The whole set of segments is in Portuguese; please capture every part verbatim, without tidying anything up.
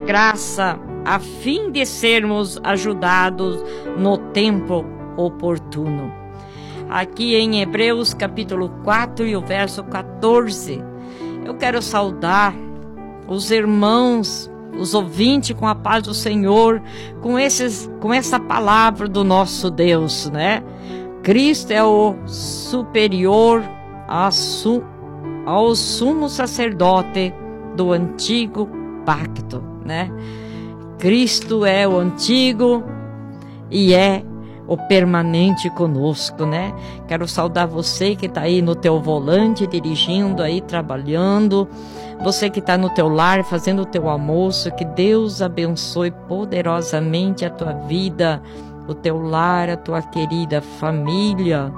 graça, a fim de sermos ajudados no tempo oportuno. Aqui em Hebreus capítulo quatro e o verso quatorze, eu quero saudar os irmãos, os ouvintes com a paz do Senhor, com, esses, com essa palavra do nosso Deus, né? Cristo é o superior a su, ao sumo sacerdote do antigo pacto, né? Cristo é o antigo e é o permanente conosco, né? Quero saudar você que está aí no teu volante, dirigindo aí, trabalhando. Você que está no teu lar, fazendo o teu almoço. Que Deus abençoe poderosamente a tua vida, o teu lar, a tua querida família,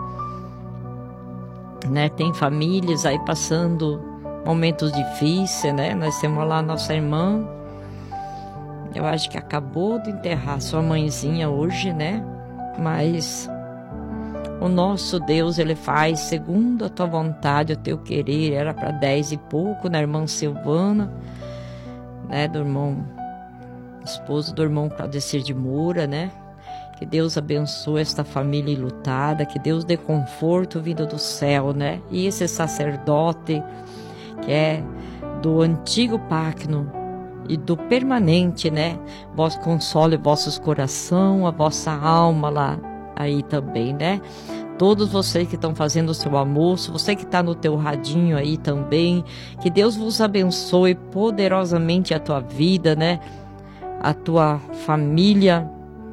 né? Tem famílias aí passando momentos difíceis, né? Nós temos lá a nossa irmã, eu acho que acabou de enterrar sua mãezinha hoje, né? Mas o nosso Deus, Ele faz segundo a tua vontade, o teu querer. Era para dez e pouco, na irmã Silvana, né? Do irmão, esposo do irmão Claudecir de Moura, né? Que Deus abençoe esta família enlutada, que Deus dê conforto vindo do céu, né? E esse sacerdote que é do antigo pacto e do permanente, né? Vós console vossos coração, a vossa alma lá, aí também, né? Todos vocês que estão fazendo o seu almoço, você que está no teu radinho aí também, que Deus vos abençoe poderosamente a tua vida, né? A tua família,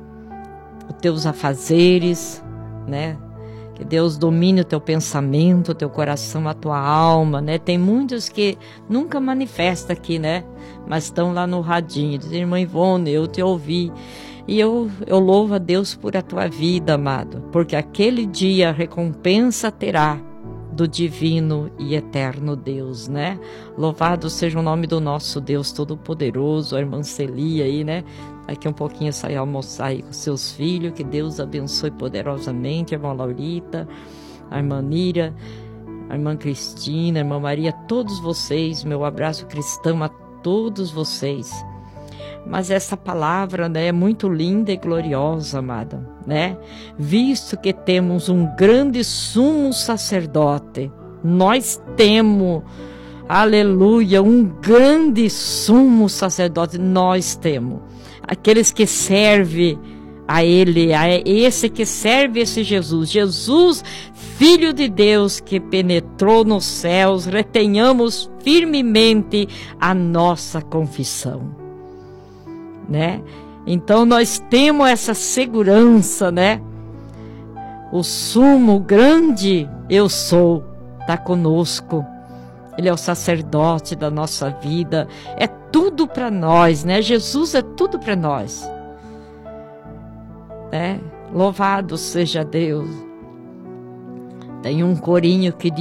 os teus afazeres, né? Que Deus domine o teu pensamento, o teu coração, a tua alma, né? Tem muitos que nunca manifestam aqui, né? Mas estão lá no radinho. Dizem, irmã Ivone, eu te ouvi. E eu, eu louvo a Deus por a tua vida, amado. Porque aquele dia a recompensa terá do divino e eterno Deus, né? Louvado seja o nome do nosso Deus Todo-Poderoso. A irmã Celia aí, né? Daqui um pouquinho sair almoçar aí com seus filhos. Que Deus abençoe poderosamente. A irmã Laurita, a irmã Níria, a irmã Cristina, a irmã Maria, todos vocês. Meu abraço cristão a todos vocês. Mas essa palavra, né, é muito linda e gloriosa, amada, né? Visto que temos um grande sumo sacerdote, nós temos, aleluia, um grande sumo sacerdote, nós temos. Aqueles que servem a Ele, a esse que serve esse Jesus, Jesus, Filho de Deus que penetrou nos céus, retenhamos firmemente a nossa confissão, né? Então nós temos essa segurança, né? O sumo grande eu sou, está conosco. Ele é o sacerdote da nossa vida, é tudo para nós, né? Jesus é tudo para nós, né? Louvado seja Deus. Tem um corinho que diz